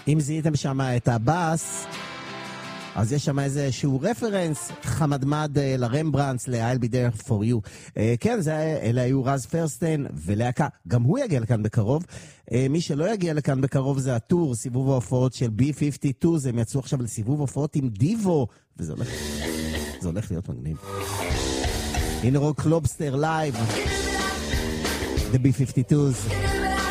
אם זיהיתם שם את הבאס, אז יש שם איזשהו רפרנס חמדמד לרמברנדס, ל-I'll be there for you. כן, אלה היו רז פרסטן ולהקה. גם הוא יגיע לכאן בקרוב. מי שלא יגיע לכאן בקרוב זה הטור, סיבוב ההופעות של B52. הם יצאו עכשיו לסיבוב הופעות עם דיבו, וזה הולך להיות מגניב. הנה רוק לובסטר לייב, The B52s.